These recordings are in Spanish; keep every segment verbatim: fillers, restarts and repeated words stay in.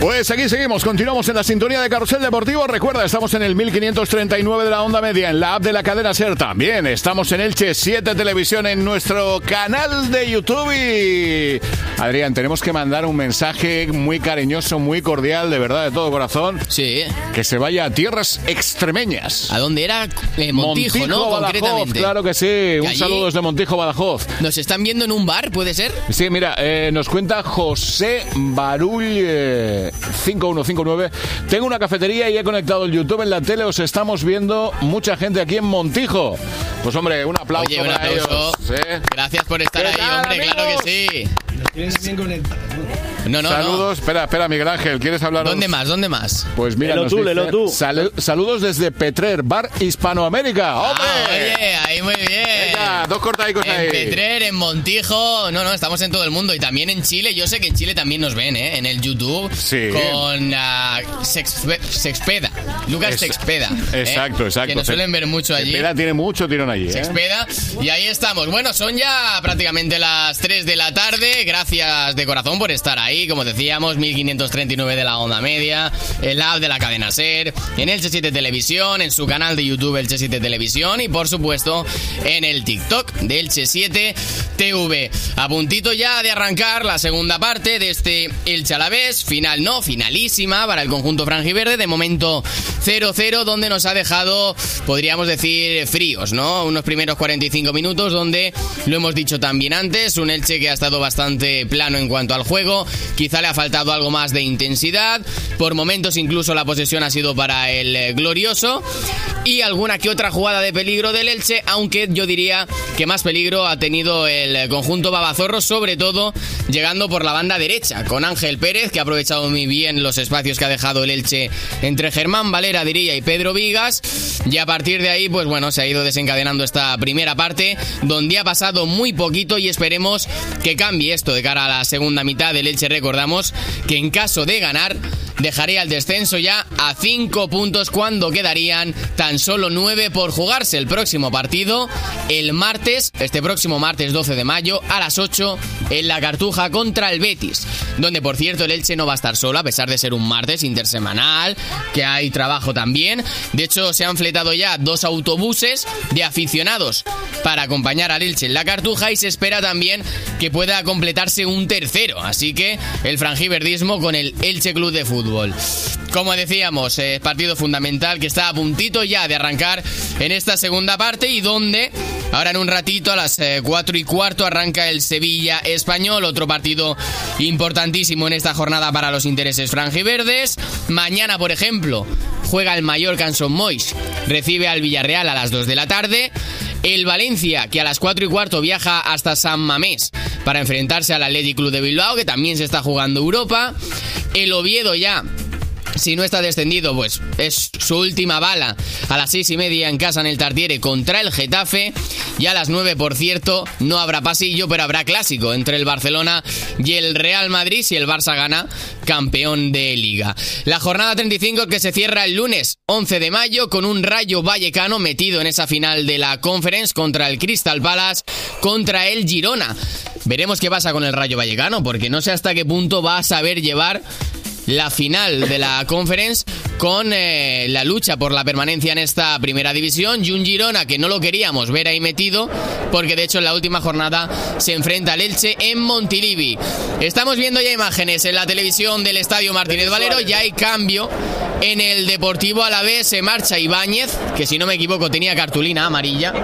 Pues aquí seguimos, continuamos en la sintonía de Carrusel Deportivo. Recuerda, estamos en el mil quinientos treinta y nueve de la onda media, en la app de la cadena SER. También estamos en Elche siete Televisión, en nuestro canal de YouTube. Y Adrián, tenemos que mandar un mensaje muy cariñoso, muy cordial, de verdad, de todo corazón. Sí. Que se vaya a tierras extremeñas. ¿A dónde era? Eh, Montijo, Montijo, ¿no? Badajoz, concretamente. Claro que sí. Un allí saludo desde Montijo, Badajoz. ¿Nos están viendo en un bar, puede ser? Sí, mira, eh, nos cuenta José Barull eh, cinco uno cinco nueve. Tengo una cafetería y he conectado el YouTube en la tele. Os estamos viendo mucha gente aquí en Montijo. Pues hombre, un aplauso. Oye, un para aplauso. ellos. ¿Sí? Gracias por estar ahí, tal, hombre, amigos? claro que sí. Nos tienes bien conectados. No, no, Saludos, no. espera, espera, Miguel Ángel, ¿quieres hablar? ¿Dónde más? ¿Dónde más? Pues mira, lelo nos tú, dice, lelo tú. Sal- saludos desde Petrer, Bar Hispanoamérica. ¡Hombre! Ah, oye, ahí muy bien. Venga, dos cortaicos en ahí. En Petrer, en Montijo, no, no, estamos en todo el mundo. Y también en Chile, yo sé que en Chile también nos ven, ¿eh? En el YouTube. Sí. Con uh, Sexpe- Sexpeda, Lucas Es- Sexpeda. Exacto, ¿eh? exacto. Que nos suelen ver mucho allí. Sexpeda tiene mucho tirón allí, ¿eh? Sexpeda. Y ahí estamos. Bueno, son ya prácticamente las tres de la tarde. Gracias de corazón por estar ahí. Como decíamos, mil quinientos treinta y nueve de la onda media, el app de la cadena SER, en Elche siete Televisión, en su canal de YouTube Elche siete Televisión y por supuesto en el TikTok de Elche siete T V. A puntito ya de arrancar la segunda parte de este Elche Alavés, final no, finalísima para el conjunto franjiverde, de momento cero cero, donde nos ha dejado, podríamos decir, fríos, ¿no? Unos primeros cuarenta y cinco minutos donde, lo hemos dicho también antes, un Elche que ha estado bastante plano en cuanto al juego, quizá le ha faltado algo más de intensidad, por momentos incluso la posesión ha sido para el eh, glorioso y alguna que otra jugada de peligro del Elche, aunque yo diría que más peligro ha tenido el conjunto babazorro, sobre todo llegando por la banda derecha, con Ángel Pérez, que ha aprovechado muy bien los espacios que ha dejado el Elche entre Germán Valera, diría, y Pedro Vigas, y a partir de ahí, pues bueno, se ha ido desencadenando esta primera parte, donde ha pasado muy poquito y esperemos que cambie esto de cara a la segunda mitad del Elche. Recordamos que en caso de ganar dejaría el descenso ya a cinco puntos cuando quedarían tan solo nueve por jugarse. El próximo partido, el martes, este próximo martes doce de mayo, a las ocho, en la Cartuja contra el Betis, donde por cierto el Elche no va a estar solo, a pesar de ser un martes intersemanal, que hay trabajo también. De hecho, se han fletado ya dos autobuses de aficionados para acompañar al Elche en la Cartuja y se espera también que pueda completarse un tercero. Así que el franjiverdismo con el Elche Club de Fútbol. Como decíamos, es partido fundamental que está a puntito ya de arrancar en esta segunda parte y donde ahora en un ratito a las cuatro y cuarto arranca el Sevilla Español, otro partido importantísimo en esta jornada para los intereses franjiverdes. Mañana, por ejemplo, juega el Mallorca en Son Moix, recibe al Villarreal a las dos de la tarde. El Valencia, que a las cuatro y cuarto viaja hasta San Mamés para enfrentarse al Athletic Club de Bilbao, que también se está jugando Europa. El Oviedo ya, si no está descendido, pues es su última bala a las seis y media en casa en el Tartiere contra el Getafe. Y a las nueve, por cierto, no habrá pasillo, pero habrá clásico entre el Barcelona y el Real Madrid si el Barça gana, campeón de Liga. La jornada treinta y cinco que se cierra el lunes once de mayo con un Rayo Vallecano metido en esa final de la Conference contra el Crystal Palace, contra el Girona. Veremos qué pasa con el Rayo Vallecano, porque no sé hasta qué punto va a saber llevar la final de la Conference con eh, la lucha por la permanencia en esta primera división y un Girona que no lo queríamos ver ahí metido, porque de hecho en la última jornada se enfrenta al Elche en Montilivi. Estamos viendo ya imágenes en la televisión del Estadio Martínez Valero, ya hay cambio en el Deportivo Alavés, se marcha Ibáñez, que si no me equivoco tenía cartulina amarilla,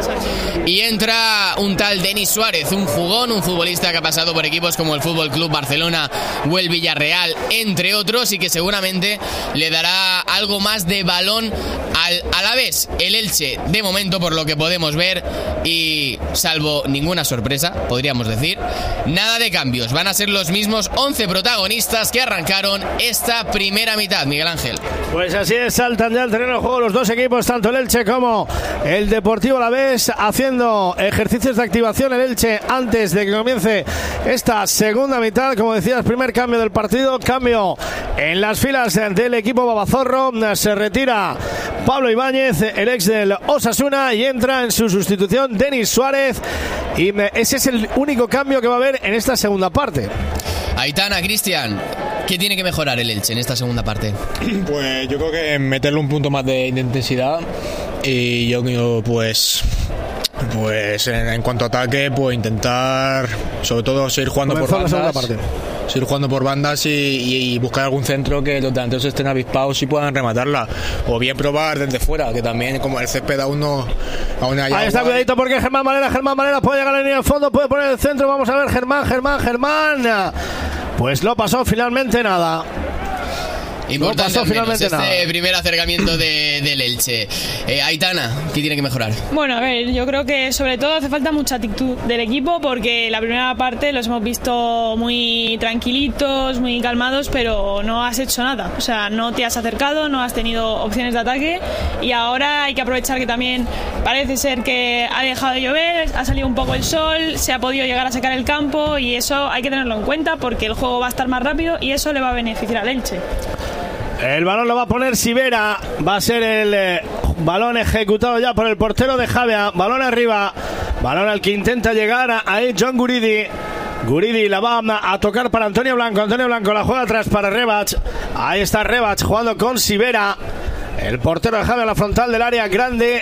y entra un tal Denis Suárez, un jugón, un futbolista que ha pasado por equipos como el Fútbol Club Barcelona o el Villarreal, entre otros, y que seguramente le dará algo más de balón al Alavés. El Elche, de momento, por lo que podemos ver, y salvo ninguna sorpresa, podríamos decir, nada de cambios. Van a ser los mismos once protagonistas que arrancaron esta primera mitad. Miguel Ángel. Pues así es, saltan ya al terreno de juego los dos equipos, tanto el Elche como el Deportivo Alavés, haciendo ejercicios de activación el Elche antes de que comience esta segunda mitad. Como decías, primer cambio del partido, cambio en las filas del equipo babazorro. Se retira Pablo Ibáñez, el ex del Osasuna, y entra en su sustitución Denis Suárez, y ese es el único cambio que va a haber en esta segunda parte. Aitana, Cristian, ¿qué tiene que mejorar el Elche en esta segunda parte? Pues yo creo que meterle un punto más de intensidad y yo creo pues... Pues en, en cuanto a ataque, pues intentar sobre todo seguir jugando Comenzó por bandas, parte. seguir jugando por bandas y, y, y buscar algún centro que los delanteros estén avispados y puedan rematarla, o bien probar desde fuera, que también como el césped aún no aún hay Ahí está, agua. cuidadito porque Germán Valera, Germán Valera puede llegar a la línea de fondo, puede poner el centro, vamos a ver, Germán, Germán, Germán, pues lo pasó finalmente nada. Importante no pasó al menos finalmente este nada. primer acercamiento de, del Elche. Eh, Aitana, ¿qué tiene que mejorar? Bueno, a ver, yo creo que sobre todo hace falta mucha actitud del equipo porque la primera parte los hemos visto muy tranquilitos, muy calmados, pero no has hecho nada. O sea, no te has acercado, no has tenido opciones de ataque y ahora hay que aprovechar que también parece ser que ha dejado de llover, ha salido un poco el sol, se ha podido llegar a sacar el campo y eso hay que tenerlo en cuenta porque el juego va a estar más rápido y eso le va a beneficiar al Elche. El balón lo va a poner Sivera. Va a ser el eh, balón ejecutado ya por el portero de Javea. Balón arriba. Balón al que intenta llegar a, a John Guridi. Guridi la va a, a tocar para Antonio Blanco. Antonio Blanco la juega atrás para Rebach. Ahí está Rebach jugando con Sivera. El portero de Javea a la frontal del área grande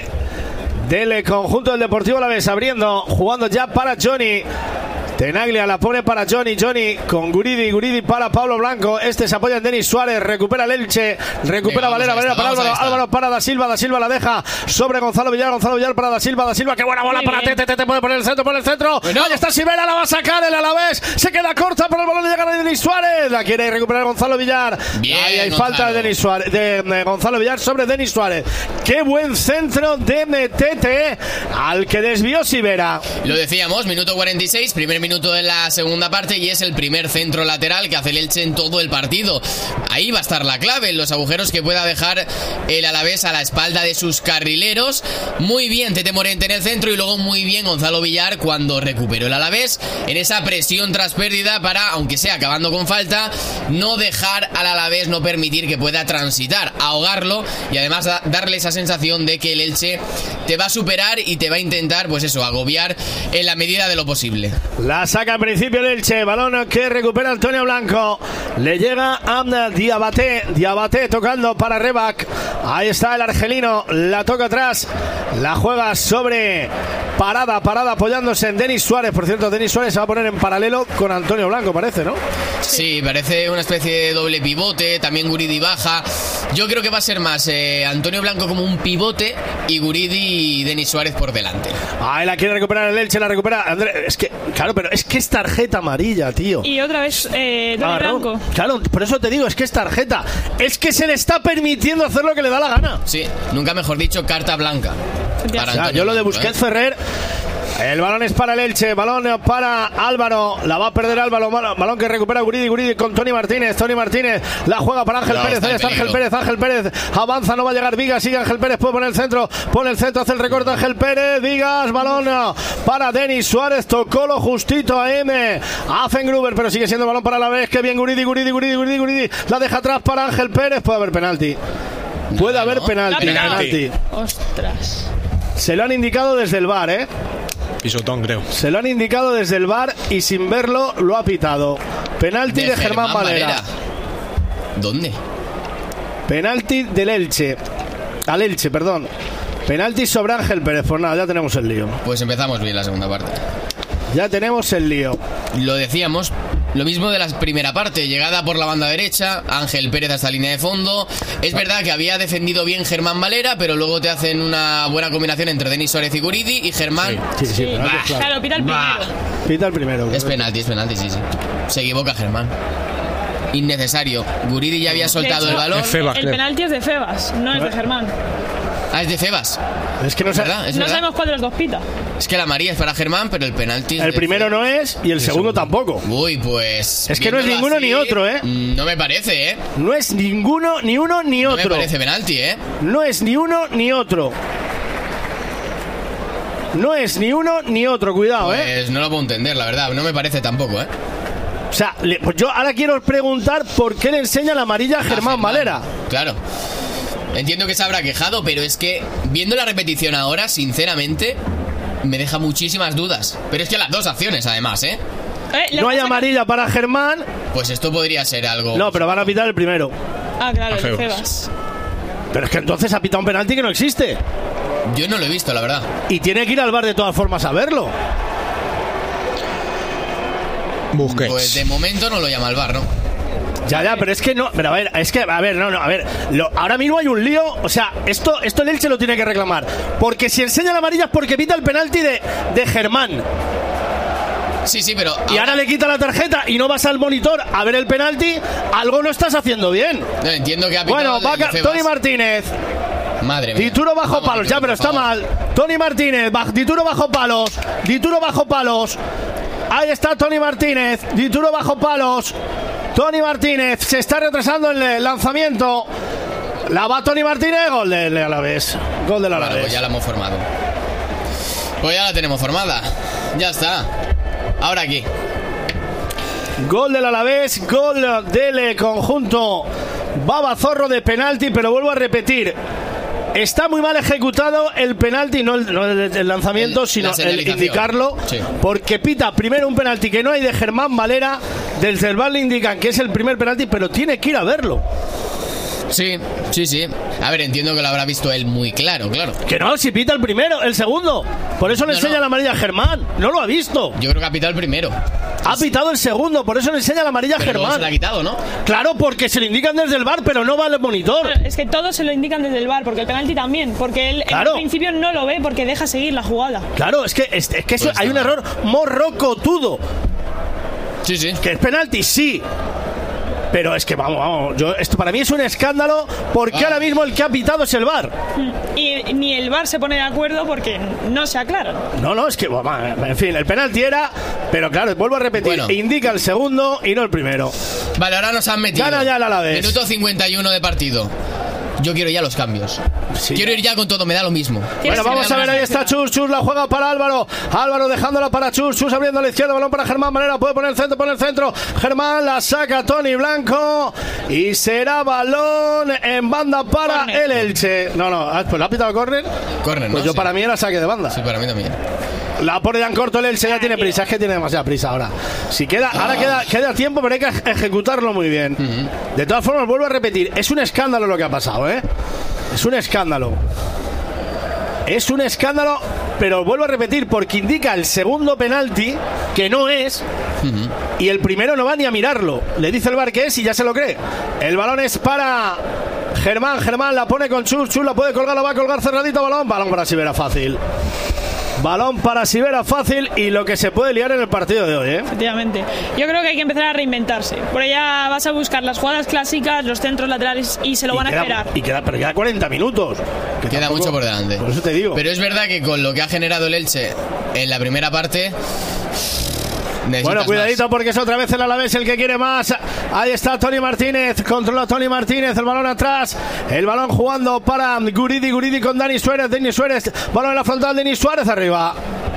del conjunto del Deportivo Alavés. Abriendo, jugando ya para Johnny. Tenaglia la pone para Johnny, Johnny con Guridi, Guridi para Pablo Blanco, este se apoya en Denis Suárez, recupera el Elche, recupera Venga, Valera, Valera para Álvaro, Álvaro para Da Silva, Da Silva la deja sobre Gonzalo Villar, Gonzalo Villar para Da Silva, Da Silva, qué buena bola para Tete, Tete puede poner el centro, pone el centro, bueno. Ahí está Sivera, la va a sacar el Alavés, se queda corta por el balón de llegar de Denis Suárez, la quiere recuperar Gonzalo Villar, Bien, ahí hay Gonzalo. falta de, Denis Suárez, de, de Gonzalo Villar sobre Denis Suárez, qué buen centro de Tete, al que desvió Sivera. Lo decíamos, minuto cuarenta y seis, primer minuto de la segunda segunda parte y es el primer centro lateral que hace el Elche en todo el partido. Ahí va a estar la clave, en los agujeros que pueda dejar el Alavés a la espalda de sus carrileros. Muy bien Tete Morente en el centro y luego muy bien Gonzalo Villar cuando recuperó el Alavés en esa presión tras pérdida para, aunque sea acabando con falta, no dejar al Alavés, no permitir que pueda transitar, ahogarlo y además da- darle esa sensación de que el Elche te va a superar y te va a intentar, pues eso, agobiar en la medida de lo posible. La saca en principio el Elche, balón que recupera Antonio Blanco, le llega a Diabaté, Diabaté tocando para Rebach, ahí está el argelino, la toca atrás, la juega sobre Parada, Parada apoyándose en Denis Suárez, por cierto Denis Suárez se va a poner en paralelo con Antonio Blanco, parece, ¿no? Sí, parece una especie de doble pivote, también Guridi baja. Yo creo que va a ser más eh, Antonio Blanco como un pivote y Guridi y Denis Suárez por delante. Ahí la quiere recuperar el Elche, la recupera André, es que, claro, pero es que es tarjeta amarilla, tío. Y otra vez eh, Tony Ah, ¿no? Blanco. Claro, por eso te digo, es que es tarjeta. Es que se le está permitiendo hacer lo que le da la gana. Sí, nunca mejor dicho, carta blanca. Para O sea, Antonio yo lo de Blanco, Busquets ¿eh? Ferrer. El balón es para el Elche, balón para Álvaro, la va a perder Álvaro, balón que recupera Guridi, Guridi con Tony Martínez, Tony Martínez, la juega para Ángel No, Pérez, está ahí en está Ángel peligro. Pérez, Ángel Pérez, avanza, no va a llegar Vigas, sigue Ángel Pérez, puede poner el centro, pone el centro, hace el recorte Ángel Pérez, Vigas, balón para Denis Suárez, tocó lo justito a M, hacen Gruber, pero sigue siendo balón para la vez, que bien Guridi, Guridi, Guridi, Guridi, Guridi, la deja atrás para Ángel Pérez, puede haber penalti, puede Nada, haber ¿no? penalti, Penalti. penalti, Ostras. se lo han indicado desde el V A R, eh. Pisotón, creo. Se lo han indicado desde el V A R y sin verlo lo ha pitado. Penalti de, de Germán Valera. Valera. ¿Dónde? Penalti del Elche. Al Elche, perdón. Penalti sobre Ángel Pérez. Pues nada, ya tenemos el lío. Pues empezamos bien la segunda parte. Ya tenemos el lío. Lo decíamos, lo mismo de la primera parte, llegada por la banda derecha, Ángel Pérez hasta línea de fondo. Es verdad que había defendido bien Germán Valera, pero luego te hacen una buena combinación entre Denis Suárez y Guridi y Germán. Sí, sí, sí, Sí. penalti, claro. Claro, pita el Bah. primero. Pita el primero. Es penalti, es penalti, sí, sí. Se equivoca Germán. Innecesario. Guridi ya había soltado De hecho, el balón. Es Febas, El creo. penalti es de Febas, no es de Germán. Ah, es de Febas. Es que no Es sé. verdad, es No verdad. sabemos cuál de los dos pita. Es que la María es para Germán, pero el penalti es El de primero Febas. no es y el segundo tampoco. Uy, pues... Es que no es viéndolo ninguno ni otro, ¿eh? No me parece, ¿eh? No es ninguno, ni uno, ni No me otro. parece penalti, ¿eh? No es ni uno ni otro. No es ni uno ni otro, cuidado, ¿eh? Pues no lo puedo entender, la verdad. No me parece tampoco, ¿eh? O sea, le- pues yo ahora quiero preguntar por qué le enseña la amarilla a Germán Valera. Claro. Entiendo que se habrá quejado, pero es que viendo la repetición ahora, sinceramente, me deja muchísimas dudas. Pero es que las dos acciones, además, ¿eh? Eh, no hay amarilla para Germán. Pues esto podría ser algo... No, pero van a pitar el primero. Ah, claro, el Febas. Febas. Pero es que entonces ha pitado un penalti que no existe. Yo no lo he visto, la verdad. Y tiene que ir al bar de todas formas a verlo. Busquets. Pues de momento no lo llama al bar, ¿no? Ya, ya, pero es que no, pero a ver, es que, a ver, no, no, a ver, lo, ahora mismo hay un lío, o sea, esto, esto el Elche lo tiene que reclamar, porque si enseña la amarilla es porque pita el penalti de, de Germán, Sí, sí, pero... y ahora le quita la tarjeta y no vas al monitor a ver el penalti, algo no estás haciendo bien. No, entiendo que ha pitado Bueno, de- va de ca- Febas. Tony Martínez, Madre mía. Dituro bajo Vamos, palos, Dituro, ya, pero por está favor. mal. Tony Martínez, baj- Dituro bajo palos, Dituro bajo palos. Ahí está Tony Martínez, Dituro bajo palos. Tony Martínez se está retrasando en el lanzamiento. La va Tony Martínez, gol del Alavés. Gol del Vale, Alavés. pues ya la hemos formado. Pues ya la tenemos formada. Ya está. Ahora aquí. Gol del Alavés, gol del conjunto Babazorro de penalti, pero vuelvo a repetir. Está muy mal ejecutado el penalti, no el, no el- el lanzamiento, El- sino la el señalización. indicarlo, Sí. porque pita primero un penalti que no hay de Germán Valera, desde el bar le indican que es el primer penalti, pero tiene que ir a verlo. Sí, sí, sí. A ver, entiendo que lo habrá visto él muy claro, claro. Que no, si pita el primero, el segundo. Por eso le No, enseña no. la amarilla a Germán, no lo ha visto. Yo creo que ha pitado el primero. Ha pitado el segundo, por eso le enseña la amarilla a Pero luego Germán. se la ha quitado, ¿no? Claro, porque se lo indican desde el bar, pero no va al monitor. Claro, es que todos se lo indican desde el bar, porque el penalti también, porque él Claro. en principio no lo ve porque deja seguir la jugada. Claro, es que, es, es que eso, Pues hay un está error morrocotudo. Sí, sí. Que es penalti, sí. Pero es que vamos, vamos, yo, esto para mí es un escándalo porque Ah. ahora mismo el que ha pitado es el bar. Y ni el bar se pone de acuerdo porque no se aclaran. No, no, es que, bueno, en fin, el penalti era, pero claro, vuelvo a repetir, Bueno. indica el segundo y no el primero. Vale, ahora nos han metido. Gana ya el Alavés. Minuto cincuenta y uno de partido. Yo quiero ya los cambios. Sí. Quiero ir ya con todo, me da lo mismo. Bueno, vamos a ver, ahí está Chus, Chus la juega para Álvaro, Álvaro dejándola para Chus, Chus abriendo a la izquierda, balón para Germán Valera, puede poner el centro, pone el centro, Germán la saca Tony Blanco y será balón en banda para Córner. el Elche. No, no, ah, pues la ha pitado córner. Córner, ¿no? Pues yo Sí. para mí era saque de banda. Sí, para mí también. La pone ya en corto el Elche, ya tiene prisa, es que tiene demasiada prisa ahora. Si queda, ahora queda, queda tiempo, pero hay que ej- ejecutarlo muy bien. De todas formas, vuelvo a repetir, es un escándalo lo que ha pasado, ¿eh? Es un escándalo. Es un escándalo, pero vuelvo a repetir, porque indica el segundo penalti, que no es, y el primero no va ni a mirarlo. Le dice el bar que es y ya se lo cree. El balón es para Germán, Germán la pone con Chus, Chus la puede colgar, la va a colgar cerradito, balón, balón para Sivera fácil. Balón para Sivera fácil y lo que se puede liar en el partido de hoy, ¿eh? Efectivamente. Yo creo que hay que empezar a reinventarse. Por allá vas a buscar las jugadas clásicas, los centros laterales y se lo Y van a queda- esperar. Y queda, pero queda cuarenta minutos. Que Queda tampoco- mucho por delante. Por eso te digo. Pero es verdad que con lo que ha generado el Elche en la primera parte. necesitas Bueno, cuidadito más. porque es otra vez el Alavés el que quiere más. Ahí está Tony Martínez, controla Tony Martínez, el balón atrás, el balón jugando para Guridi, Guridi con Dani Suárez, Dani Suárez, balón en la frontal, Dani Suárez arriba.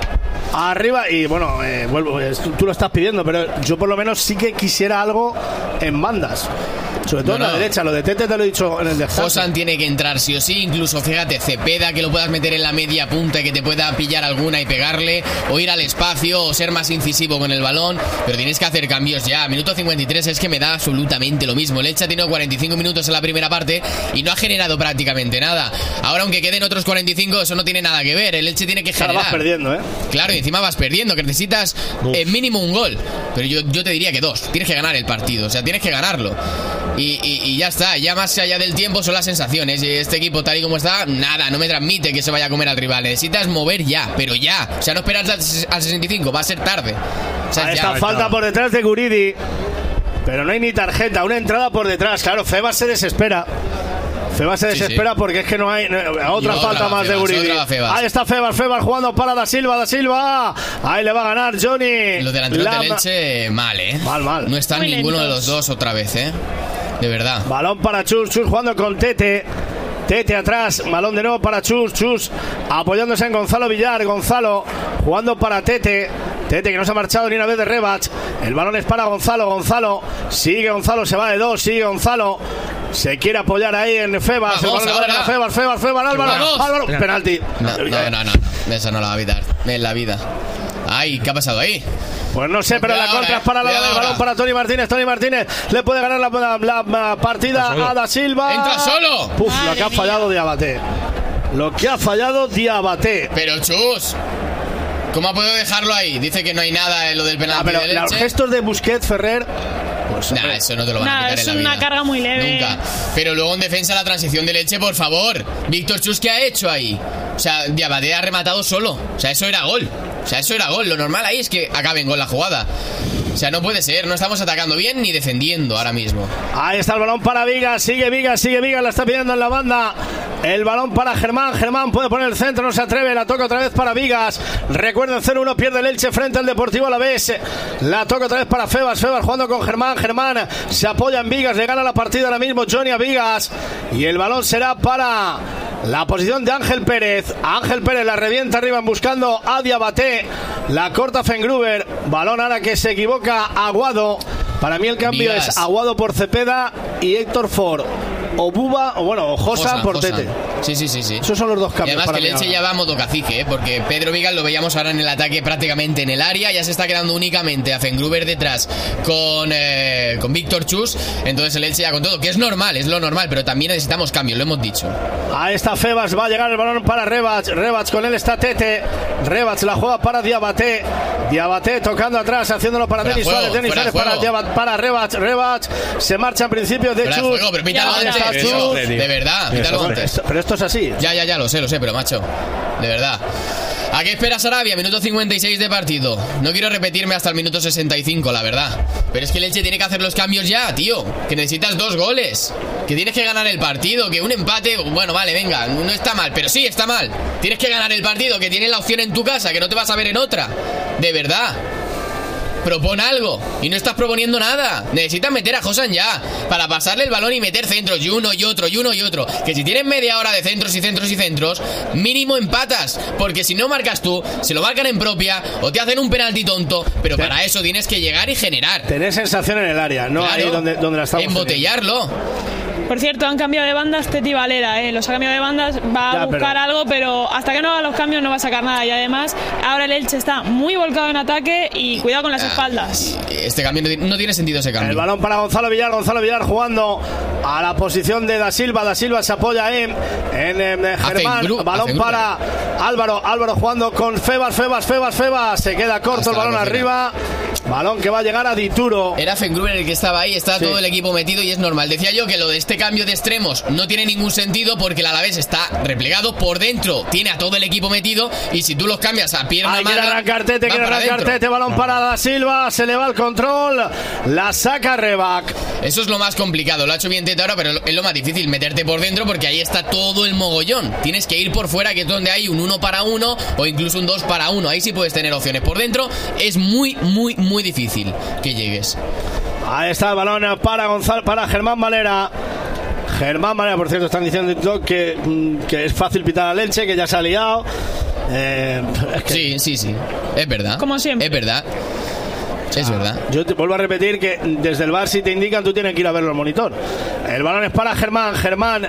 Arriba y bueno, eh, vuelvo, eh, tú, tú lo estás pidiendo, pero yo por lo menos sí que quisiera algo en bandas. Sobre todo No, en la no. derecha, lo de Tete te lo he dicho en el descanso. Josan tiene que entrar sí o sí, incluso fíjate, Cepeda, que lo puedas meter en la media punta y que te pueda pillar alguna y pegarle, o ir al espacio, o ser más incisivo con el balón, pero tienes que hacer cambios ya. Minuto cincuenta y tres es que me da absolutamente lo mismo. El Elche ha tenido cuarenta y cinco minutos en la primera parte y no ha generado prácticamente nada. Ahora, aunque queden otros cuarenta y cinco, eso no tiene nada que ver. El Elche tiene que Ahora generar. vas perdiendo, ¿eh? Claro, y encima vas perdiendo, que necesitas eh, mínimo un gol. Pero yo, yo te diría que dos. Tienes que ganar el partido, o sea, tienes que ganarlo. Y, y, y ya está, ya más allá del tiempo son las sensaciones. Y este equipo tal y como está, nada, no me transmite que se vaya a comer al rival. Necesitas mover ya, pero ya. O sea, no esperar al, al sesenta y cinco, va a ser tarde. O sea, Ahí ya. está, falta por detrás de Guridi. Pero no hay ni tarjeta, una entrada por detrás. Claro, Febas se desespera. Febas se Sí, desespera sí. porque es que no hay no, otra otra falta va más de Febas, Guridi. otra va Febas. Ahí está Febas, Febas jugando para Da Silva, Da Silva. Ahí le va a ganar Johnny. Los delanteros Lama. del Elche, mal, ¿eh? Mal, mal. No está Muy ninguno de lentos. los dos otra vez, ¿eh? De verdad. Balón para Chus, Chus jugando con Tete. Tete atrás, balón de nuevo para Chus, Chus apoyándose en Gonzalo Villar, Gonzalo jugando para Tete, Tete que no se ha marchado ni una vez de Rebach, el balón es para Gonzalo, Gonzalo, sigue Gonzalo, se va de dos, sigue Gonzalo, se quiere apoyar ahí en Febas, el Vamos, balón le va a dar a ahora. Febas, Febas, Febas, Álvaro, Vamos. Álvaro, penalti. No, no, no, no, esa no la va a evitar en la vida. Ay, ¿qué ha pasado ahí? Pues no sé, pero la contra es para la del balón para Tony Martínez. Tony Martínez le puede ganar la, la, la partida a Da Silva. ¡Entra solo! Puf, Madre lo que ha fallado Diabaté. Lo que ha fallado Diabaté. Pero Chus, ¿cómo ha podido dejarlo ahí? Dice que no hay nada en lo del penalti. Ah, pero del los gestos de Busquets, Ferrer. Pues, nah, eso no te lo van nah, a quitar es en la vida. una carga muy leve. Nunca. Pero luego en defensa la transición de Elche, por favor. Víctor Chus, ¿qué ha hecho ahí? O sea, Diabaté ha rematado solo. O sea, eso era gol. O sea, eso era gol. Lo normal ahí es que acaben con la jugada. O sea, no puede ser. No estamos atacando bien ni defendiendo ahora mismo. Ahí está el balón para Vigas. Sigue Vigas, sigue Vigas. La está pidiendo en la banda. El balón para Germán. Germán puede poner el centro, no se atreve. La toca otra vez para Vigas. Recuerden, cero uno pierde el Elche frente al Deportivo Alavés. La toca otra vez para Febas. Febas jugando con Germán. Germán se apoya en Vigas. Le gana la partida ahora mismo Johnny a Vigas. Y el balón será para la posición de Ángel Pérez. Ángel Pérez la revienta arriba buscando a Diabaté. La corta Fengruber. Balón ahora que se equivoca Aguado. Para mí el cambio Vigas. Es Aguado por Cepeda y Héctor Ford. O Buba, o bueno, o Josa por Tete. Sí, sí, sí, sí. Esos son los dos cambios. Y además para que el Elche ya va a modo cacique, ¿eh? Porque Pedro Vigas lo veíamos ahora en el ataque prácticamente en el área. Ya se está quedando únicamente a Fengruber detrás con, eh, con Víctor Chus. Entonces el Elche ya con todo, que es normal, es lo normal, pero también necesitamos cambios, lo hemos dicho. Ahí está Febas, va a llegar el balón para Rebach. Rebach con él está Tete. Rebach la juega para Diabaté. Diabaté tocando atrás, haciéndolo para Denis Suárez. Denis Suárez para, Diabat, para Rebach. Rebach se marcha en principio de Chus. Juego, pero pítalo antes, tío. De verdad, pítalo antes. Pero esto es así. Ya, ya, ya, lo sé, lo sé, pero macho, de verdad. ¿A qué espera Sarabia? Minuto cincuenta y seis de partido. No quiero repetirme hasta el minuto sesenta y cinco, la verdad. Pero es que el Elche tiene que hacer los cambios ya, tío. Que necesitas dos goles. Que tienes que ganar el partido. Que un empate, bueno, vale, venga, no está mal. Pero sí, está mal. Tienes que ganar el partido. Que tienes la opción en tu casa. Que no te vas a ver en otra. De verdad. Propon algo. Y no estás proponiendo nada. Necesitas meter a Josan ya. Para pasarle el balón y meter centros. Y uno y otro, y uno y otro. Que si tienes media hora de centros y centros y centros, mínimo empatas. Porque si no marcas tú, se lo marcan en propia o te hacen un penalti tonto. Pero Te... para eso tienes que llegar y generar. Tener sensación en el área, no claro, ahí donde, donde la estamos. Embotellarlo. Teniendo. Por cierto, han cambiado de bandas Teti Valera, ¿eh? Los ha cambiado de bandas, va ya, a buscar pero... algo, pero hasta que no haga los cambios no va a sacar nada. Y además, ahora el Elche está muy volcado en ataque y cuidado con las ah, espaldas. Este cambio no tiene sentido, ese cambio. El balón para Gonzalo Villar, Gonzalo Villar jugando a la posición de Da Silva. Da Silva se apoya en, en, en Germán. Gru- balón para Álvaro, Álvaro jugando con Febas, Febas, Febas, Febas. Se queda corto hasta el balón arriba. Balón que va a llegar a Dituro. Era Fengruber el que estaba ahí, estaba sí. todo el equipo metido y es normal. Decía yo que lo de este cambio de extremos no tiene ningún sentido porque el Alavés está replegado por dentro, tiene a todo el equipo metido y si tú los cambias a pierna mala, quiere arrancar Tete, quiere arrancar Tete, balón para Da Silva, se le va el control, la saca Rebac. Eso es lo más complicado, lo ha hecho bien Tete ahora, pero es lo más difícil, meterte por dentro porque ahí está todo el mogollón. Tienes que ir por fuera, que es donde hay un uno para uno o incluso un dos para uno, ahí sí puedes tener opciones. Por dentro es muy, muy, muy difícil que llegues. Ahí está el balón para Gonzalo, para Germán Valera. Germán Valera, por cierto, están diciendo que, que es fácil pitar al Elche, que ya se ha liado. Eh, es que... Sí, sí, sí. Es verdad. Como siempre. Es verdad. Es ah, verdad. Yo te vuelvo a repetir que desde el bar, si te indican, tú tienes que ir a verlo al monitor. El balón es para Germán. Germán.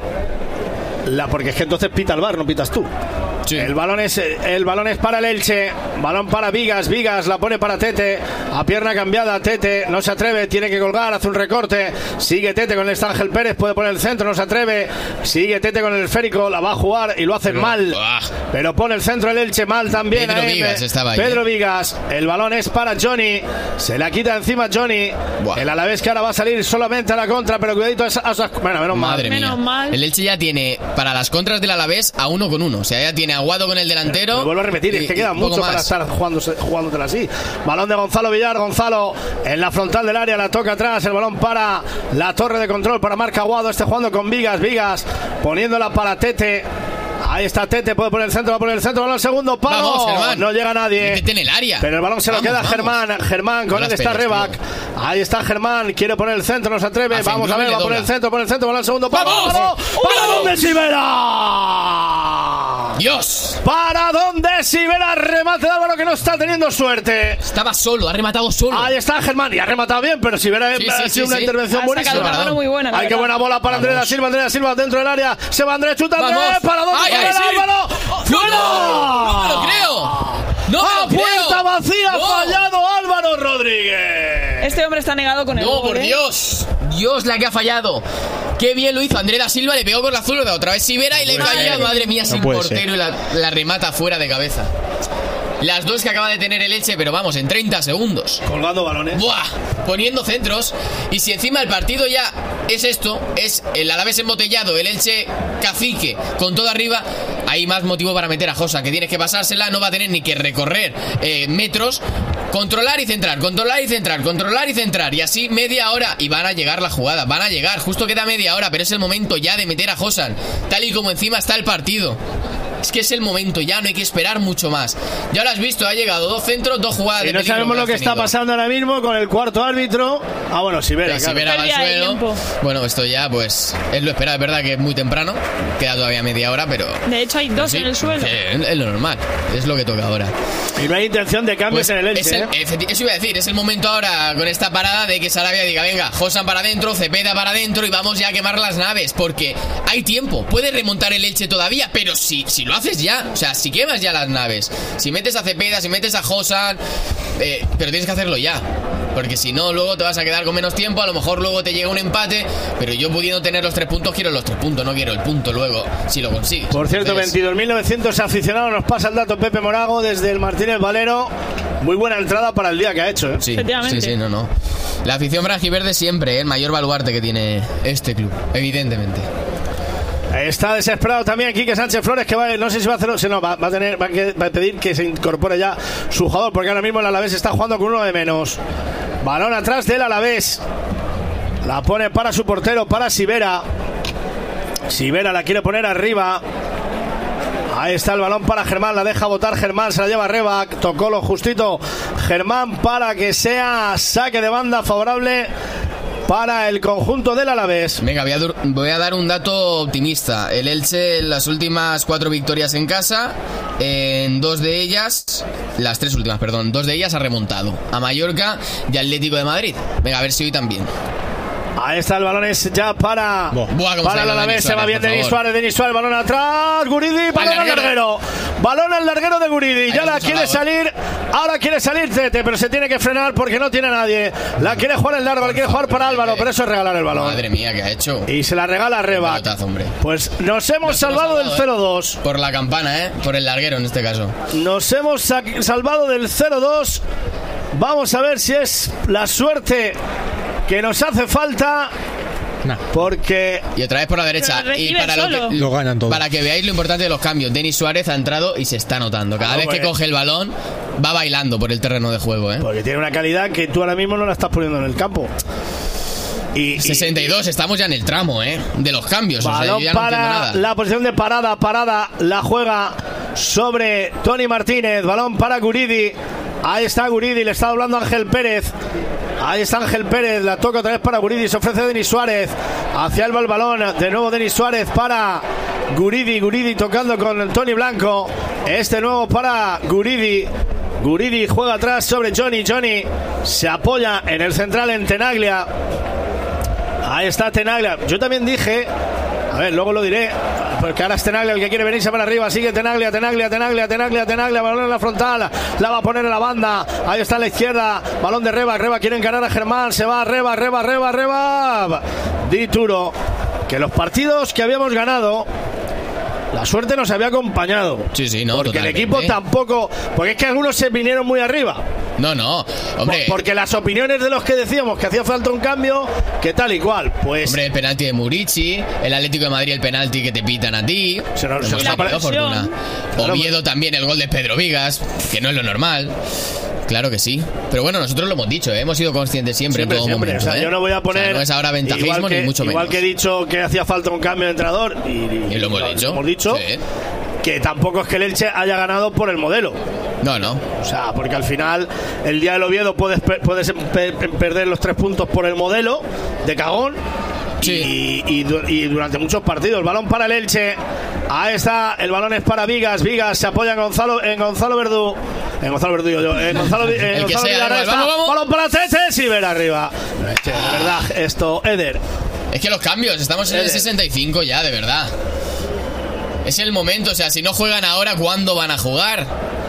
La, porque es que entonces pita el bar, no pitas tú. Sí. El balón es el balón es para el Elche. Balón para Vigas. Vigas la pone para Tete. A pierna cambiada. Tete no se atreve. Tiene que colgar. Hace un recorte. Sigue Tete con el Ángel Pérez. Puede poner el centro. No se atreve. Sigue Tete con el esférico. La va a jugar y lo hace pero, mal. Uah. Pero pone el centro el Elche mal también. Pedro Vigas estaba ahí. Pedro Vigas. El balón es para Johnny. Se la quita encima Johnny. Buah. El Alavés que ahora va a salir solamente a la contra. Pero cuidadito a esas. Bueno, menos Madre mal. Mía. Menos mal. El Elche ya tiene para las contras del Alavés a uno con uno. O sea, ya tiene Aguado con el delantero. Me vuelvo a repetir, y, es que queda mucho para estar jugándose, jugándotela así. Balón de Gonzalo Villar, Gonzalo en la frontal del área, la toca atrás, el balón para la torre de control, para Marc Aguado, este jugando con Vigas, Vigas poniéndola para Tete. Ahí está Tete, puede poner el centro, va a poner el centro, balón segundo, palo. Vamos, no llega nadie. Métete en el área. Pero el balón se vamos, lo queda vamos. Germán. Germán con no él está Rebac. Ahí está Germán, quiere poner el centro, no se atreve. Hacen vamos a ver, va a poner el centro, pone el centro, balón el segundo, palo. ¡Vamos! ¡Para, ¿para dónde Sivera! Dios. ¿Para dónde Sivera? Remate de Álvaro que no está teniendo suerte. Estaba solo, ha rematado solo. Ahí está Germán y ha rematado bien, pero Sivera sí, ha sí, sido sí, una sí. intervención ha buenísima. Muy buena, Ay, qué buena bola para Andrés da Silva, Andrés da Silva dentro del área. Se va Andrés, chuta Andrés. ¿Para dónde Sivera, Álvaro? ¡Fuera! No, no, no me lo creo. ¡No ¡A me lo puerta creo! vacía! ¡No! ¡Fallado Álvaro Rodríguez! Este hombre está negado con el No, gol, por ¿eh? Dios. Dios, la que ha fallado. Qué bien lo hizo Andrés da Silva, le pegó con la zurda otra vez Sivera y le puede falla. ser. Madre mía, No sin puede portero ser. y la, la remata fuera de cabeza. Las dos que acaba de tener el Elche, pero vamos, en treinta segundos. Colgando balones. ¡Buah! Poniendo centros. Y si encima el partido ya es esto, es el Alavés embotellado, el Elche cacique, con todo arriba, hay más motivo para meter a Josa, que tienes que pasársela, no va a tener ni que recorrer eh, metros. Controlar y centrar, controlar y centrar, controlar y centrar. Y así media hora. Y van a llegar las jugadas, van a llegar. Justo queda media hora, pero es el momento ya de meter a Josan, tal y como encima está el partido. Es que es el momento, ya no hay que esperar mucho más. Ya lo has visto, ha llegado dos centros, dos jugadas Y de no peligro sabemos lo has que está tenido. pasando ahora mismo con el cuarto árbitro. Ah, bueno, Sivera. Que claro. Sivera va al Pérdida de suelo. tiempo. Bueno, esto ya pues es lo esperado. Es verdad que es muy temprano, queda todavía media hora, pero De hecho, hay dos sí, en el suelo. eh, es lo normal, es lo que toca ahora. Y no hay intención de cambios Pues en el Elche. es el- ¿eh? efecti- eso iba a decir, es el momento ahora con esta parada de que Sarabia diga, venga, Josan para adentro, Cepeda para adentro y vamos ya a quemar las naves, porque hay tiempo, puede remontar el Elche todavía, pero si, si lo haces ya, o sea, si quemas ya las naves, si metes a Cepeda, si metes a Josan, eh, pero tienes que hacerlo ya. Porque si no, luego te vas a quedar con menos tiempo. A lo mejor luego te llega un empate. Pero yo pudiendo tener los tres puntos, quiero los tres puntos. No quiero el punto luego, si lo consigues. Por cierto, Entonces, veintidós mil novecientos aficionados. Nos pasa el dato Pepe Morago desde el Martínez Valero. Muy buena entrada para el día que ha hecho, ¿eh? Sí, Efectivamente. sí, sí, no, no. La afición franjiverde siempre, ¿eh? El mayor baluarte que tiene este club, evidentemente. Está desesperado también Quique Sánchez Flores, que va, no sé si va a hacerlo, si no, va, va a tener, va a, que- va a pedir que se incorpore ya su jugador, porque ahora mismo el Alavés está jugando con uno de menos. Balón atrás del Alavés. La pone para su portero, para Sivera. Sivera la quiere poner arriba. Ahí está el balón para Germán, la deja botar Germán, se la lleva Rebac, tocó lo justito Germán para que sea saque de banda favorable para el conjunto del Alavés. Venga, voy a, dur- voy a dar un dato optimista. El Elche, en las últimas cuatro victorias en casa, en dos de ellas, las tres últimas, perdón, dos de ellas ha remontado a Mallorca y Atlético de Madrid. Venga, a ver si hoy también. Ahí está el balón, es ya para, Buah, cómo para se ha el ido Alavés. Denis Se va Suárez, bien por Denis favor. Suárez, Denis Suárez, balón atrás, Guridi, balón al larguero. larguero. Balón al larguero de Guridi. Ya Ahí la hemos quiere hablado. salir, ahora quiere salir Tete, pero se tiene que frenar porque no tiene a nadie. La quiere jugar en largo, la quiere jugar para Álvaro, pero eso es regalar el balón. Madre mía, ¿qué ha hecho? Y se la regala a Rebac. Pelotazo, hombre. Pues nos hemos Nos hemos salvado del salvado, cero dos. Por la campana, ¿eh? Por el larguero en este caso. Nos hemos sa- salvado del cero dos. Vamos a ver si es la suerte que nos hace falta. Nah. Porque Y otra vez por la derecha. Pero Y recibe para lo, solo. que, Lo ganan todo. para que veáis lo importante de los cambios, Denis Suárez ha entrado y se está notando. Cada Ah, vez que pues. coge el balón, va bailando por el terreno de juego, ¿eh? Porque tiene una calidad que tú ahora mismo no la estás poniendo en el campo. Y, y- sesenta y dos, estamos ya en el tramo, ¿eh? De los cambios. O sea, balón yo ya no entiendo para nada. la posición de parada, parada, la juega sobre Tony Martínez, balón para Guridi. Ahí está Guridi, le está doblando Ángel Pérez. Ahí está Ángel Pérez, la toca otra vez para Guridi, se ofrece Denis Suárez. Hacia él va el balón, de nuevo Denis Suárez para Guridi, Guridi tocando con Tony Blanco. Este nuevo para Guridi. Guridi juega atrás sobre Johnny, Johnny se apoya en el central en Tenaglia. Ahí está Tenaglia. Yo también dije, a ver, luego lo diré, porque ahora es Tenaglia el que quiere venirse para arriba. Sigue Tenaglia, Tenaglia, Tenaglia, Tenaglia, Tenaglia. Balón en la frontal, la va a poner en la banda. Ahí está a la izquierda, balón de Reba. Reba quiere encarar a Germán. Se va Reba, Reba, Reba, Reba. Dituro, que los partidos que habíamos ganado, la suerte nos había acompañado. Sí, sí, no, Porque totalmente. el equipo tampoco. Porque es que algunos se vinieron muy arriba. No, no, hombre. Por- Porque las opiniones de los que decíamos que hacía falta un cambio, que tal y cual, pues Hombre, el penalti de Murici, el Atlético de Madrid, el penalti que te pitan a ti. Se nos- Hemos se nos tenido apare- fortuna. Claro. Oviedo también, el gol de Pedro Vigas, que no es lo normal. Claro que sí. Pero bueno, nosotros lo hemos dicho, ¿eh? Hemos sido conscientes siempre, siempre, en todo siempre. momento. O sea, ¿eh? yo no voy a poner. O sea, no es ahora ventajismo igual que, ni mucho menos. Igual que he dicho que hacía falta un cambio de entrenador, y, y- Y lo hemos dicho. hemos dicho Sí. que tampoco es que el Elche haya ganado por el modelo. No, no. O sea, porque al final, el día del Oviedo puedes, pe- puedes pe- pe- perder los tres puntos por el modelo de cagón. Sí. Y, y du- y durante muchos partidos. Balón para el Elche. Ahí está. El balón es para Vigas. Vigas se apoya en Gonzalo, en Gonzalo Verdú. En Gonzalo Verdú, yo. En Gonzalo, en El que Gonzalo sea, Villarreal vamos, está. vamos, vamos. Balón para Tete. Sí, ver arriba. Che, de verdad, esto, Eder. Es que los cambios, estamos en el Eh. sesenta y cinco ya, de verdad. Es el momento, o sea, si no juegan ahora, ¿cuándo van a jugar?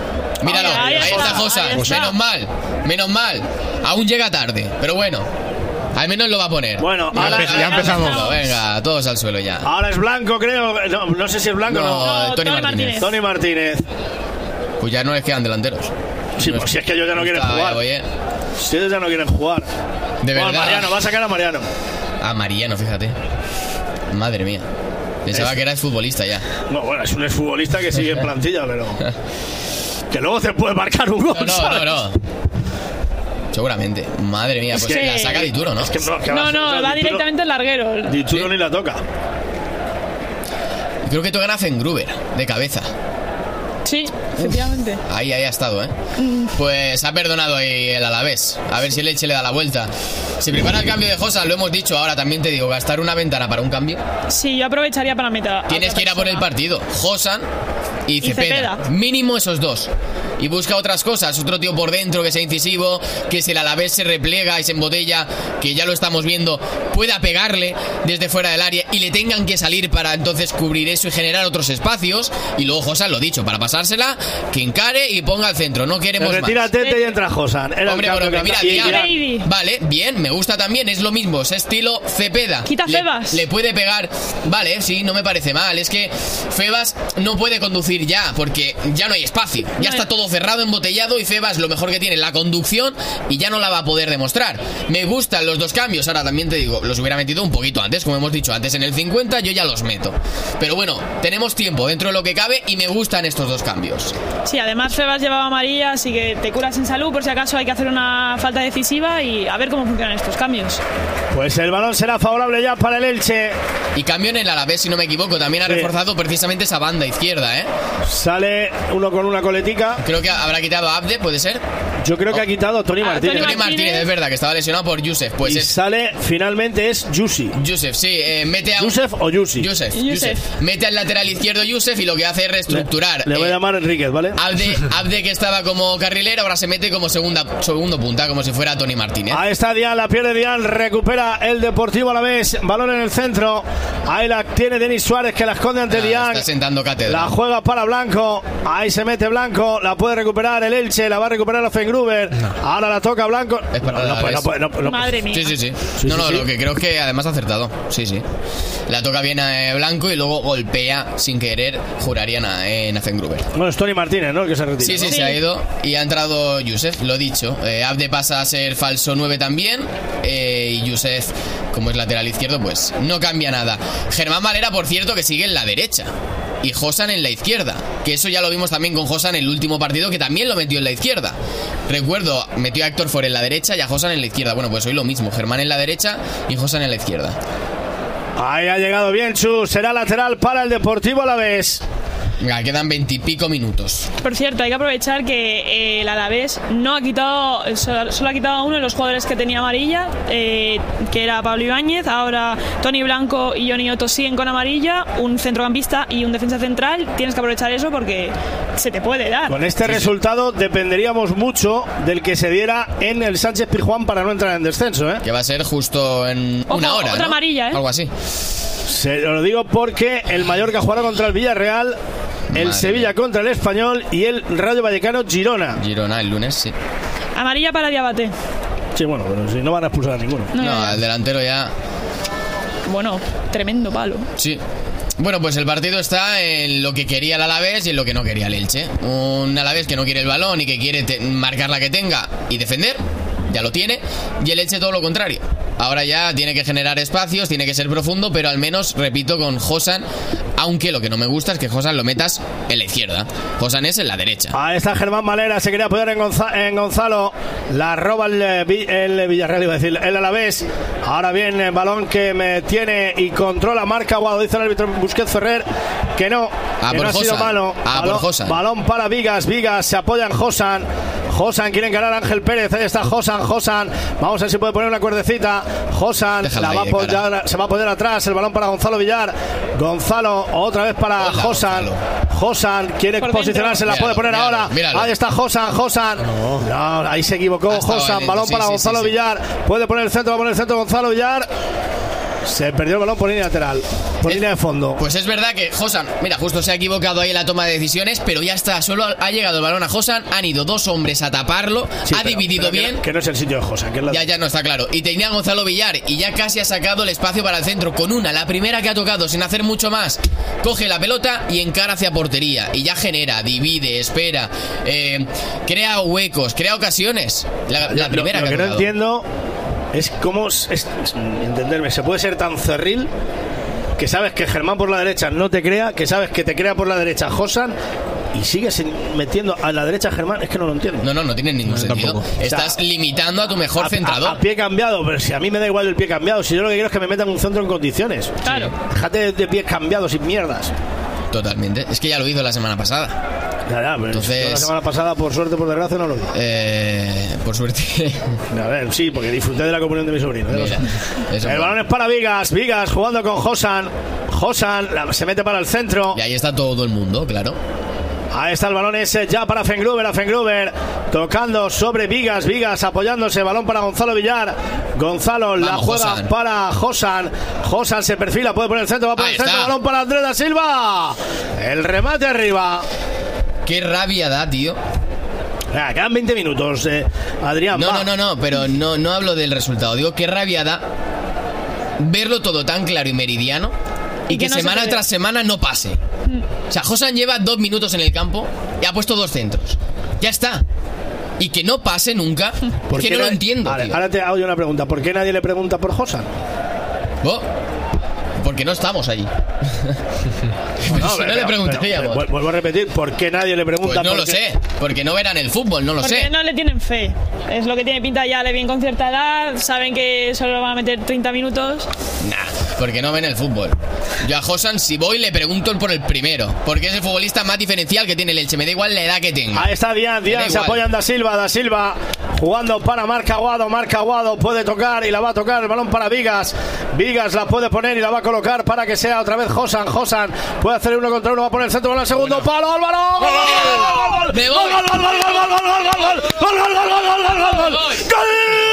Míralo, Ahí ahí está, está Josan. ahí está. Menos mal, menos mal. Aún llega tarde, pero bueno. Al menos lo va a poner. Bueno, Ya ahora- empe- ya empezamos. Venga, todos al suelo ya. Ahora es blanco, creo. No, no sé si es blanco o no. No, No, Tony Tony Martínez. Martínez. Tony Martínez. Pues ya no les quedan delanteros. Sí, pues si es que ellos ya no quieren Está, jugar. oye, Si ellos ya no quieren jugar. de Bueno, verdad. Mariano, va a sacar a Mariano. Ah, Mariano, fíjate. Madre mía. Pensaba Es- que era futbolista ya. No, bueno, es un exfutbolista que sigue en plantilla, pero. Que luego te puede marcar un gol. No, no, ¿sabes? no, no. Seguramente. Madre mía, pues que- la saca Dituro, ¿no? Es que no, que No, va, no, o sea, va Dituro- directamente al larguero. Dituro Sí. ni la toca. Creo que tocan a Fengruber, de cabeza. Sí, efectivamente. Ahí, ahí ha estado, ¿eh? Pues ha perdonado ahí el Alavés. A ver si el Elche le da la vuelta. Se prepara el cambio de Josan, lo hemos dicho. Ahora también te digo, gastar una ventana para un cambio. Sí, yo aprovecharía para meter a Tienes otra que ir a por el persona. partido. Josan y Cepeda. Cepeda. Mínimo esos dos. Y busca otras cosas. Otro tío por dentro que sea incisivo, que si el Alavés se repliega y se embotella, que ya lo estamos viendo, pueda pegarle desde fuera del área y le tengan que salir para entonces cubrir eso y generar otros espacios. Y luego Josan, lo dicho, para pasársela, que encare y ponga al centro. No queremos Se retira más. Tete y entra Josan. Era el Hombre, cambio por hombre, que mira, anda- y Dian. Dian- Brady. Vale, bien, me gusta también, es lo mismo, es estilo Cepeda. Quita Le- Febas. Le puede pegar, vale, sí, no me parece mal. Es que Febas no puede conducir ya, porque ya no hay espacio. Ya No está hay- todo cerrado, embotellado, y Febas lo mejor que tiene, la conducción, y ya no la va a poder demostrar. Me gustan los dos cambios, ahora también te digo, los hubiera metido un poquito antes, como hemos dicho antes, en el cincuenta yo ya los meto. Pero bueno, tenemos tiempo dentro de lo que cabe y me gustan estos dos cambios. Sí, además Febas llevaba amarilla, así que te curas en salud por si acaso hay que hacer una falta decisiva y a ver cómo funcionan estos cambios. Pues el balón será favorable ya para el Elche. Y cambio en el Alavés, si no me equivoco, también ha Sí. reforzado precisamente esa banda izquierda, ¿eh? Sale uno con una coletica. Creo que habrá quitado a Abde, ¿puede ser? Yo creo que ha quitado a Tony A Martínez. Tony Tony Martínez, es verdad, que estaba lesionado por Yusef. Pues Y es sale finalmente es Yusi. Yusef, sí, eh, mete a un- ¿Yusef o Yusi? Yusef, Yusef. Yusef. Mete al lateral izquierdo Yusef y lo que hace es reestructurar. Le voy a Eh, llamar Enríquez, ¿vale? Abde, Abde, que estaba como carrilero, ahora se mete como segunda, segundo punta, como si fuera Tony Martínez. Ahí está Dian, la pierde Dian, recupera el Deportivo Alavés, balón en el centro. Ahí la tiene Denis Suárez, que la esconde ante Ah, Dian. está sentando cátedra. La juega para Blanco. Ahí se mete Blanco. La puede recuperar el Elche. La va a recuperar a Fengruber. Ahora la toca Blanco. Es para no, no, la puede, no, vez. puede, no, no- Madre mía. Sí, sí, sí. Sí, no, sí, no, sí. lo que creo es que además ha acertado. Sí, sí. La toca bien a eh, Blanco y luego golpea sin querer, jurarían a, en Fengruber. Bueno, es Tony Martínez, ¿no? El que se retira. Sí, sí, ¿no? se ha ido y ha entrado Yusef, lo dicho. Eh, Abde pasa a ser falso nueve también. eh, y Yusef, como es lateral izquierdo, pues no cambia nada. Germán Valera, por cierto, que sigue en la derecha. Y Josan en la izquierda. Que eso ya lo vimos también con Josan en el último partido, que también lo metió en la izquierda. Recuerdo, metió a Héctor Ford en la derecha y a Josan en la izquierda. Bueno, pues hoy lo mismo. Germán en la derecha y Josan en la izquierda. Ahí ha llegado bien Chu. Será lateral para el Deportivo Alavés. Venga, quedan veintipico minutos. Por cierto, hay que aprovechar que eh, el Alavés no ha quitado, solo, solo ha quitado a uno de los jugadores que tenía amarilla, eh, que era Pablo Ibáñez. Ahora Tony Blanco y Johnny Otto siguen con amarilla, un centrocampista y un defensa central. Tienes que aprovechar eso porque se te puede dar. Con este resultado dependeríamos mucho del que se diera en el Sánchez Pizjuán para no entrar en descenso, ¿eh? Que va a ser justo en Ojo, una hora, otra ¿no? amarilla, ¿eh? Algo así. Se lo digo porque el Mallorca jugará contra el Villarreal, el Madre Sevilla mía. contra el Español y el Rayo Vallecano Girona. Girona el lunes, sí. Amarilla para Diabate. Sí, bueno, pero si no van a expulsar a ninguno. No, No, no, el delantero ya. bueno, tremendo palo. Sí. Bueno, pues el partido está en lo que quería el Alavés y en lo que no quería el Elche. Un Alavés que no quiere el balón y que quiere te- marcar la que tenga y defender, ya lo tiene. Y el Elche todo lo contrario. Ahora ya tiene que generar espacios, tiene que ser profundo, pero al menos, repito, con Josan, aunque lo que no me gusta es que Josan lo metas en la izquierda. Josan es en la derecha. Ahí está Germán Valera, se quería apoyar en, Gonza- en Gonzalo. La roba el, eh, Vi- el Villarreal, iba a decir, el Alavés. Ahora bien, el balón que me tiene y controla, marca Guado, dice el árbitro Busquets Ferrer que no, Ah, que por no ha sido Josan. malo. Ah, por balón, Josan. balón para Vigas, Vigas se apoya en Josan. Josan quiere encarar a Ángel Pérez, ahí está Josan, Josan. Vamos a ver si puede poner una cuerdecita. Josan Déjala la va ahí, a apoyar, se va a poner atrás, el balón paraGonzalo Villar. Gonzalo, otra vez para Hola, Josan. Gonzalo. Josan quiere Por posicionarse, la dentro. puede poner Míralo, ahora. míralo. Ahí está Josan, Josan. No, ahí se equivocó Ha estado Josan. ahí Balón dentro, sí, para sí, Gonzalo sí, sí. Villar. Puede poner el centro, va a poner el centro Gonzalo Villar. Se perdió el balón por línea lateral, por es, línea de fondo. Pues es verdad que Josan, mira, justo se ha equivocado ahí en la toma de decisiones, pero ya está, solo ha llegado el balón a Josan, han ido dos hombres a taparlo, sí, ha pero, dividido pero bien. Que, que no es el sitio de Josan, que es la... Ya, ya no está claro. Y tenía a Gonzalo Villar y ya casi ha sacado el espacio para el centro con una, la primera que ha tocado sin hacer mucho más. Coge la pelota y encara hacia portería y ya genera, divide, espera, eh, crea huecos, crea ocasiones. La, la primera lo, lo que, que ha no entiendo es cómo es, es, entenderme, se puede ser tan cerril que sabes que Germán por la derecha no te crea, que sabes que te crea por la derecha Josan y sigues metiendo a la derecha Germán. Es que no lo entiendo. No, no, no tiene ningún no, sentido. Tampoco. Estás o sea, limitando a tu mejor a, centrador. A, a pie cambiado, pero si a mí me da igual el pie cambiado, si yo lo que quiero es que me metan un centro en condiciones. Claro. Déjate de, de pies cambiados y mierdas. Totalmente. Es que ya lo hizo la semana pasada. Ya, ya, pero entonces, la semana pasada, por suerte, por desgracia, no lo vi. Eh, por suerte. A ver, sí, porque disfruté de la comunión de mi sobrino. Mira, el balón es para Vigas. Vigas jugando con Josan. Josan la, se mete para el centro. Y ahí está todo el mundo, claro. Ahí está el balón ese ya para Fengruber, a Fengruber tocando sobre Vigas, Vigas apoyándose, balón para Gonzalo Villar. Gonzalo Vamos, la juega Josan. para Josan. Josan se perfila, puede poner el centro, va por el centro, está. Balón para Andrés da Silva. El remate arriba. Qué rabia da, tío. Ah, quedan veinte minutos, eh, Adrián. No, va. no, no, no, pero no, no hablo del resultado. Digo, qué rabia da verlo todo tan claro y meridiano y, y que, que no semana se tras semana no pase. Mm. O sea, Josan lleva dos minutos en el campo y ha puesto dos centros. Ya está. Y que no pase nunca, que no lo entiendo. Vale, tío. Ahora te hago yo una pregunta. ¿Por qué nadie le pregunta por Josan? Oh, porque no estamos allí. No, si pero, no le preguntaríamos. Pero, vuelvo a repetir, ¿por qué nadie le pregunta? Pues no lo qué? sé, porque no verán el fútbol, no lo porque sé. Porque no le tienen fe. Es lo que tiene pinta ya, le viene con cierta edad, saben que solo van a meter treinta minutos. Nah, porque no ven el fútbol. Yo a Josan, si voy, le pregunto por el primero, porque es el futbolista más diferencial que tiene el Elche. Me da igual la edad que tenga. Ahí está Dian, Dian se apoya en Da Silva, Da Silva jugando para Marc Aguado, Marc Aguado puede tocar y la va a tocar, el balón para Vigas. Vigas la puede poner y la va a colocar para que sea otra vez Josan. Josan puede hacer uno contra uno, va a poner el centro, al segundo palo, Álvaro. ¡Gol, gol, gol, gol, gol, gol, gol, gol, gol, gol, gol, gol, gol, gol, gol, gol, gol!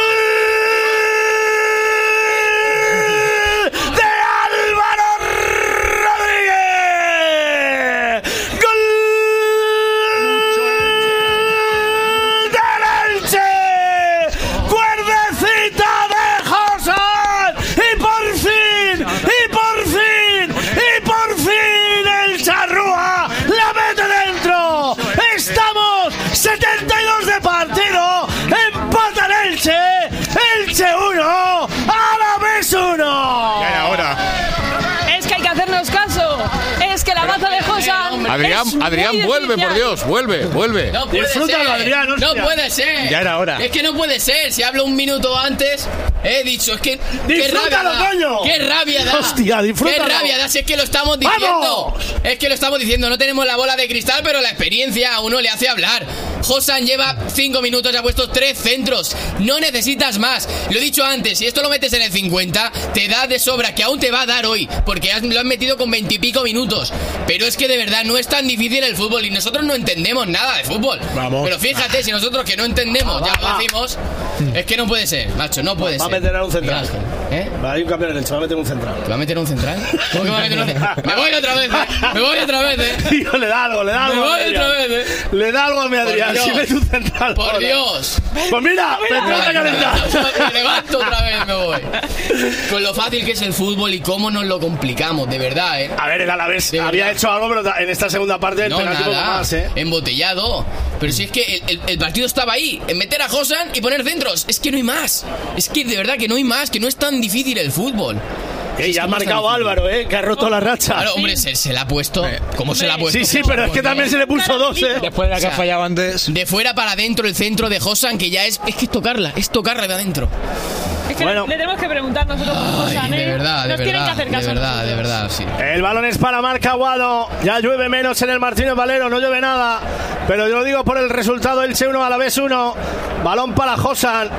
Adrián, Adrián, vuelve, por Dios, vuelve, vuelve. No puede Disfrútalo, ser. Adrián, no puede ser. Ya era hora. Es que no puede ser. Si hablo un minuto antes, he dicho, es que. ¡Qué rabia da! Coño! ¡Qué rabia da! Hostia, disfrútalo. ¡Qué rabia da! Si es que lo estamos diciendo. ¡Vamos! Es que lo estamos diciendo. No tenemos la bola de cristal, pero la experiencia a uno le hace hablar. Josan lleva cinco minutos y ha puesto tres centros. No necesitas más. Lo he dicho antes, si esto lo metes en el cincuenta, te da de sobra, que aún te va a dar hoy, porque has, lo has metido con veintipico minutos. Pero es que de verdad no es tan difícil el fútbol y nosotros no entendemos nada de fútbol. Vamos. Pero fíjate, si nosotros que no entendemos, ya lo decimos, es que no puede ser, macho, no puede va ser. Va a meter a un central. ¿Eh? Hay un campeón en el Elche, va a meter un central. ¿Te va a meter un central? ¿Cómo que va a meter un central? Me voy otra vez, ¿eh? Me voy otra vez, ¿eh? Tío, le da algo, le da algo. Me voy otra vez, ¿eh? Le da algo a mi Adrián, si mete un central. Por ahora. Dios. Pues mira, me tengo que calentar. Me levanto otra vez, me voy. Con lo fácil que es el fútbol y cómo nos lo complicamos, de verdad, ¿eh? A ver, el Alavés había verdad. hecho algo, pero en esta segunda parte el no, penalti poco más, ¿eh? Embotellado. Pero si es que el, el, el partido estaba ahí, en meter a Josan y poner centros. Es que no hay más. Es que de verdad que no hay más, que no es tan difícil el fútbol. Eh, ya ha marcado Álvaro, eh, que ha roto la racha. Claro, hombre, se, se la ha puesto. ¿Cómo se la ha puesto? Sí, sí, pero es que también se le puso dos, eh. Después de la que o sea, ha fallado antes. De fuera para adentro el centro de Josan, que ya es. Es que es tocarla, es tocarla de adentro. Es que bueno. le tenemos que preguntar nosotros por Josan, ¿eh? De verdad, de Nos verdad. tienen que hacer caso. De verdad, de verdad, sí. El balón es para Marc Aguado. Ya llueve menos en el Martínez Valero, no llueve nada. Pero yo lo digo por el resultado: Elche uno, Alavés uno. Balón para Josan.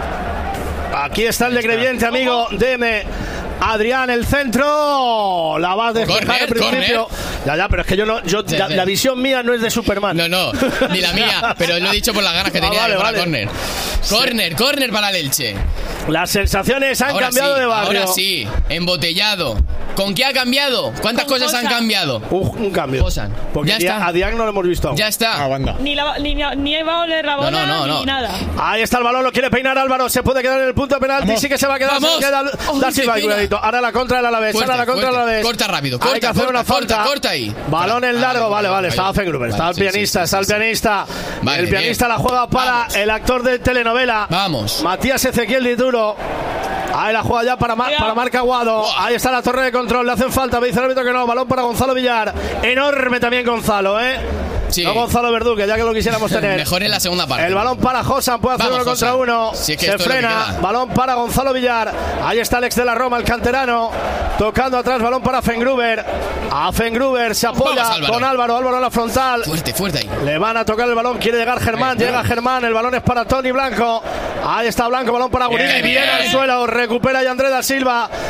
Aquí está el de Crevillente, amigo. Deme. Adrián, el centro. La va a despejar corner, al principio. Corner. Ya, ya, pero es que yo no. Yo, la, la visión mía no es de Superman. No, no, ni la mía. Pero lo he dicho por las ganas que tenía ah, vale, de vale. Corner. Corner, sí. corner para el Elche. Las sensaciones han ahora cambiado sí, de barrio. Ahora sí, embotellado. ¿Con qué ha cambiado? ¿Cuántas Con cosas Josan. han cambiado? Un, un cambio. Josan. Porque Ya Dia- está. a Diac no lo hemos visto aún. Ya está. Ah, banda. Ni, la, ni, ni va a oler la bola No, no, no, no. ni nada. Ahí está el balón, lo quiere peinar Álvaro. Se puede quedar en el punto de penalti. Vamos. Sí que se va a quedar. Vamos. Se queda Oh, Da qué Silva. pena. Cuidadito. Ahora la contra del Alavés. Fuerte, Ahora la contra del fuerte. Alavés. Corta rápido, Hay corta, que hacer corta, una falta. corta, corta ahí. Balón en Ah, largo. vale, Vale, vale. vale, Estaba vale. Fengruber. Vale, Está el sí, sí, pianista. sí, Está el sí, sí. pianista. Vale, El pianista bien. la juega para Vamos. el actor de telenovela. Vamos. Matías Ezequiel Dituro. Ahí la juega ya para, Ma- para Marc Aguado. Buah. Ahí está la torre de control. Le hacen falta. Me dice el árbitro que no. Balón para Gonzalo Villar. Enorme también Gonzalo, ¿eh? Sí. No Gonzalo Verduque, ya que lo quisiéramos tener. Mejor en la segunda parte. El balón para Josan, puede hacer Vamos, uno contra Josan. uno. Si es que Se esto es lo que frena. queda. Balón para Gonzalo Villar. Ahí está Alex de la Roma, el canterano. Tocando atrás, balón para Fengruber. A Fengruber se apoya Vamos, Álvaro. con Álvaro. Álvaro a la frontal. Fuerte, fuerte ahí. Le van a tocar el balón, quiere llegar Germán, Bien, llega bien. Germán, el balón es para Tony Blanco. Ahí está Blanco, balón para Gurini, Bien, bien bien. al suelo, recupera Yandré da Silva.